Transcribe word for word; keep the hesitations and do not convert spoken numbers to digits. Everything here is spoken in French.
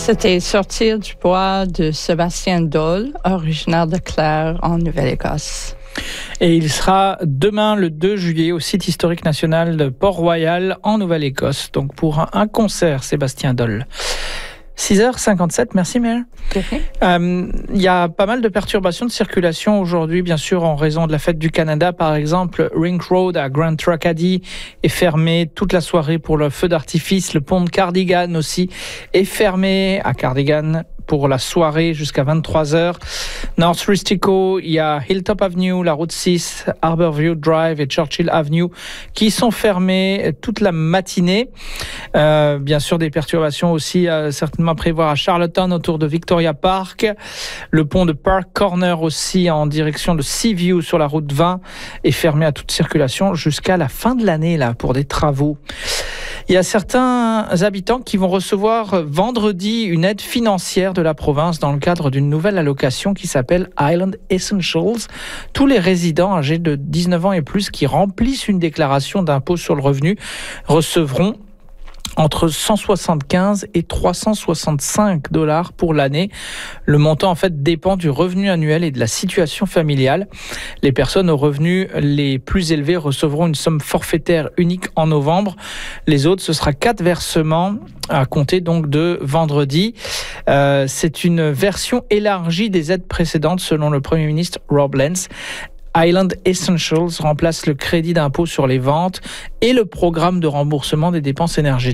C'était Sortir du bois de Sébastien Dole, originaire de Clare, en Nouvelle-Écosse. Et il sera demain, le deux juillet, au site historique national de Port-Royal, en Nouvelle-Écosse. Donc pour un, un concert, Sébastien Dole. six heures cinquante-sept, merci Mère. Okay. Euh, il y a pas mal de perturbations de circulation aujourd'hui, bien sûr, en raison de la fête du Canada. Par exemple, Rink Road à Grand Tracadie est fermé toute la soirée pour le feu d'artifice. Le pont de Cardigan aussi est fermé à Cardigan pour la soirée jusqu'à vingt-trois heures. North Rustico, il y a Hilltop Avenue, la route six, Harborview Drive et Churchill Avenue qui sont fermés toute la matinée. Euh, bien sûr, des perturbations aussi euh, certainement à prévoir à Charlottetown autour de Victoria Park. Le pont de Park Corner aussi en direction de Seaview sur la route vingt est fermé à toute circulation jusqu'à la fin de l'année là pour des travaux. Il y a certains habitants qui vont recevoir vendredi une aide financière de la province dans le cadre d'une nouvelle allocation qui s'appelle Island Essentials. Tous les résidents âgés de dix-neuf ans et plus qui remplissent une déclaration d'impôt sur le revenu recevront entre cent soixante-quinze et trois cent soixante-cinq dollars pour l'année. Le montant, en fait, dépend du revenu annuel et de la situation familiale. Les personnes aux revenus les plus élevés recevront une somme forfaitaire unique en novembre. Les autres, ce sera quatre versements à compter donc de vendredi. Euh, c'est une version élargie des aides précédentes, selon le Premier ministre Rob Lance. Island Essentials remplace le crédit d'impôt sur les ventes et le programme de remboursement des dépenses énergétiques.